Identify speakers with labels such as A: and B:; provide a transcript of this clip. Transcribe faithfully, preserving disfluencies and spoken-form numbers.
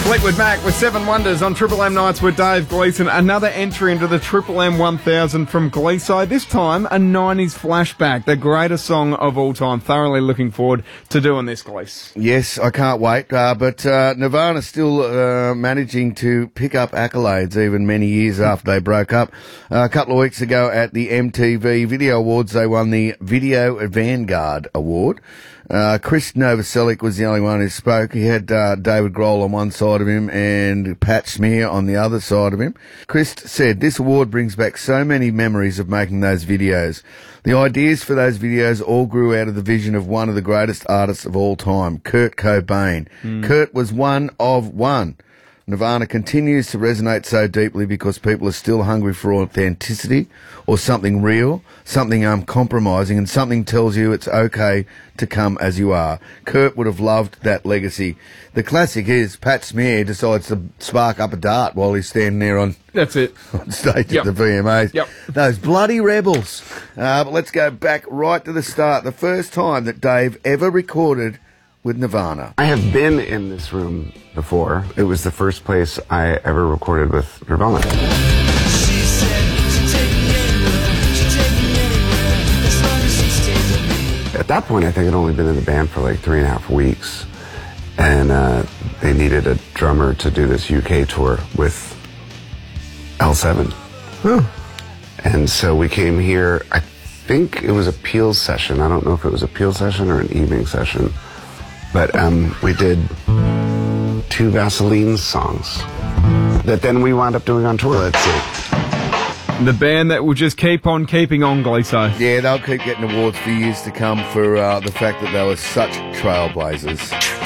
A: Fleetwood Mac with Seven Wonders on Triple M Nights with Dave Gleeson. Another entry into the Triple M one thousand from Gleeso. This time, a nineties flashback, the greatest song of all time. Thoroughly looking forward to doing this, Glees.
B: Yes, I can't wait. Uh, but uh, Nirvana still uh, managing to pick up accolades even many years after they broke up. Uh, a couple of weeks ago at the M T V Video Awards, they won the Video Vanguard Award. Uh, Chris Novoselic was the only one who spoke. He had uh, David Grohl on one side of him and Pat Smear on the other side of him. Chris said, "This award brings back so many memories of making those videos. The ideas for those videos all grew out of the vision of one of the greatest artists of all time, Kurt Cobain. Mm. Kurt was one of one. Nirvana continues to resonate so deeply because people are still hungry for authenticity or something real, something uncompromising, and something tells you it's okay to come as you are. Kurt would have loved that legacy." The classic is Pat Smear decides to spark up a dart while he's standing there on,
A: That's it.
B: on stage
A: Yep.
B: at the V M As.
A: Yep.
B: Those bloody rebels. Uh, but let's go back right to the start. The first time that Dave ever recorded with Nirvana.
C: I have been in this room before. It was the first place I ever recorded with Nirvana. At that point, I think I'd only been in the band for like three and a half weeks. And uh, they needed a drummer to do this U K tour with L seven.
B: Huh.
C: And so we came here, I think it was a Peel session. I don't know if it was a Peel session or an evening session. But um, we did two Vaseline songs that then we wound up doing on tour. That's it.
A: The band that will just keep on keeping on, Gleeso.
B: Yeah, they'll keep getting awards for years to come for uh, the fact that they were such trailblazers.